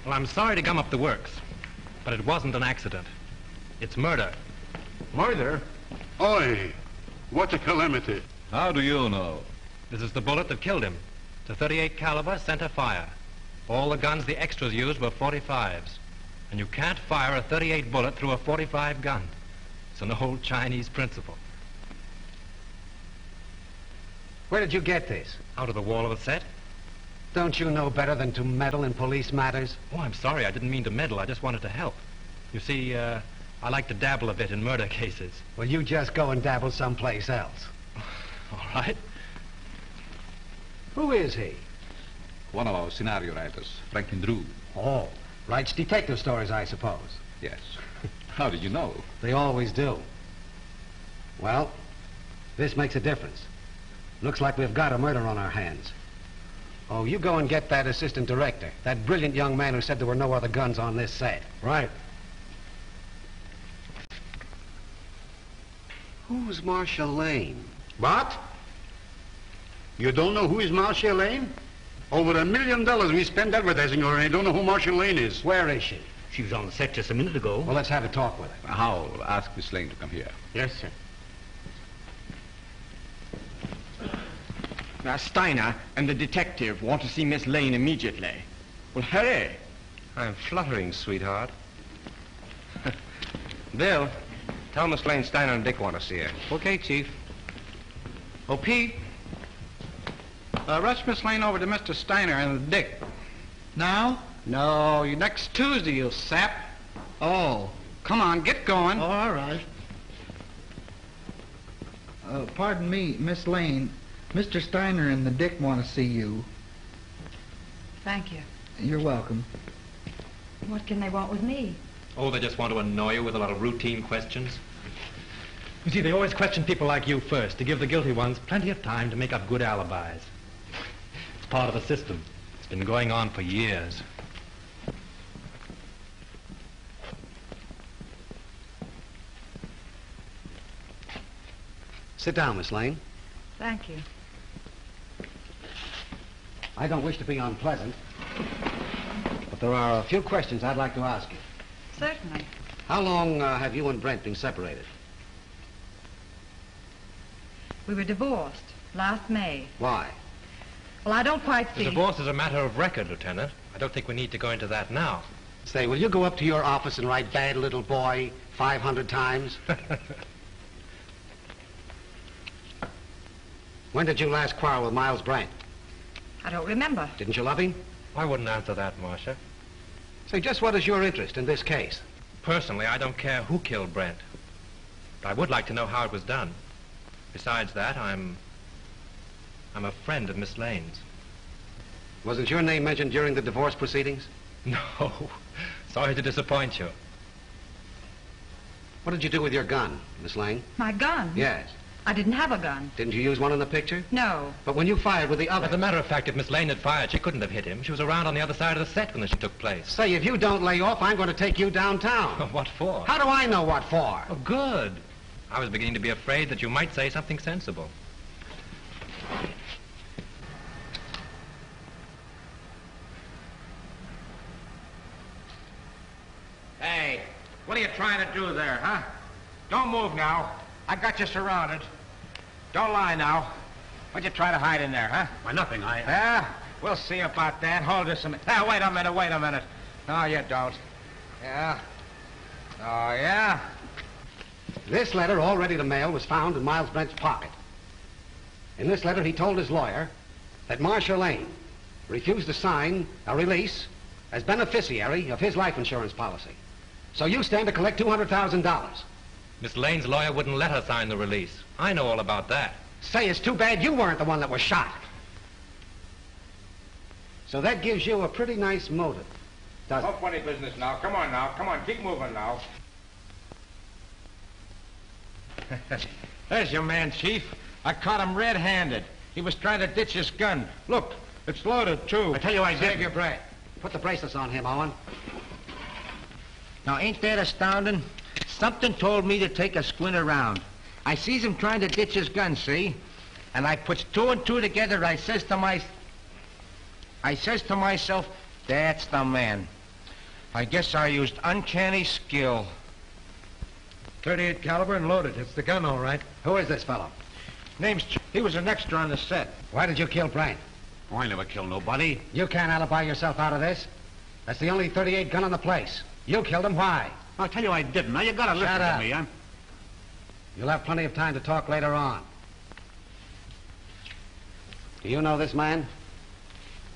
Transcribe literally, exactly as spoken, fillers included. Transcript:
Well, I'm sorry to gum up the works, but it wasn't an accident. It's murder. Murder? Oi, what a calamity. How do you know? This is the bullet that killed him. It's a thirty-eight caliber center fire. All the guns the extras used were forty-fives. And you can't fire a thirty-eight bullet through a forty-five gun. It's an old Chinese principle. Where did you get this? Out of the wall of the set? Don't you know better than to meddle in police matters? Oh, I'm sorry. I didn't mean to meddle. I just wanted to help. You see, uh, I like to dabble a bit in murder cases. Well, you just go and dabble someplace else. All right. Who is he? One of our scenario writers, Franklin Drew. Oh, writes detective stories, I suppose. Yes. How did you know? They always do. Well, this makes a difference. Looks like we've got a murder on our hands. Oh, you go and get that assistant director, that brilliant young man who said there were no other guns on this set. Right. Who's Marcia Lane? What? You don't know who is Marcia Lane? Over a million dollars we spent advertising her, and I don't know who Marcia Lane is. Where is she? She was on the set just a minute ago. Well, let's have a talk with her. Howell, ask Miss Lane to come here. Yes, sir. Now, Steiner and the detective want to see Miss Lane immediately. Well, hurry. I'm fluttering, sweetheart. Bill, tell Miss Lane Steiner and Dick want to see her. Okay, Chief. Oh, Pete, uh, rush Miss Lane over to Mister Steiner and Dick. Now? No, you next Tuesday, you sap. Oh, come on, get going. Oh, all right. Uh, pardon me, Miss Lane. Mister Steiner and the Dick want to see you. Thank you. You're welcome. What can they want with me? Oh, they just want to annoy you with a lot of routine questions. You see, they always question people like you first to give the guilty ones plenty of time to make up good alibis. It's part of the system. It's been going on for years. Sit down, Miss Lane. Thank you. I don't wish to be unpleasant, but there are a few questions I'd like to ask you. Certainly. How long uh, have you and Brent been separated? We were divorced last May. Why? Well, I don't quite The see... divorce is a matter of record, Lieutenant. I don't think we need to go into that now. Say, will you go up to your office and write bad little boy five hundred times? When did you last quarrel with Miles Brent? I don't remember. Didn't you love him? I wouldn't answer that, Marcia. Say, just what is your interest in this case? Personally, I don't care who killed Brent. But I would like to know how it was done. Besides that, I'm... I'm a friend of Miss Lane's. Wasn't your name mentioned during the divorce proceedings? No. Sorry to disappoint you. What did you do with your gun, Miss Lane? My gun? Yes. I didn't have a gun. Didn't you use one in the picture? No. But when you fired with the other... As a matter of fact, if Miss Lane had fired, she couldn't have hit him. She was around on the other side of the set when the shooting took place. Say, if you don't lay off, I'm going to take you downtown. What for? How do I know what for? Oh, good. I was beginning to be afraid that you might say something sensible. Hey, what are you trying to do there, huh? Don't move now. I got you surrounded. Don't lie now. What'd you try to hide in there, huh? Why, nothing. I... Yeah? We'll see about that. Hold this a minute. Now, wait a minute, wait a minute. No, you don't. Yeah? Oh, yeah? This letter, all ready to mail, was found in Miles Brent's pocket. In this letter, he told his lawyer that Marcia Lane refused to sign a release as beneficiary of his life insurance policy. So you stand to collect two hundred thousand dollars. Miss Lane's lawyer wouldn't let her sign the release. I know all about that. Say, it's too bad you weren't the one that was shot. So that gives you a pretty nice motive, doesn't it? No funny business now. Come on now. Come on, keep moving now. There's your man, Chief. I caught him red-handed. He was trying to ditch his gun. Look, it's loaded, too. I tell you I did. Save your breath. Put the bracelets on him, Owen. Now, ain't that astounding? Something told me to take a squint around. I sees him trying to ditch his gun, see? And I puts two and two together. I says to my... I says to myself, that's the man. I guess I used uncanny skill. thirty-eight caliber and loaded. It's the gun, all right. Who is this fellow? Name's Ch- he was an extra on the set. Why did you kill Brent? Oh, I never killed nobody. You can't alibi yourself out of this. That's the only thirty-eight gun in the place. You killed him. Why? I'll tell you I didn't. Now, you gotta listen Shut to up. me. I'm... You'll have plenty of time to talk later on. Do you know this man?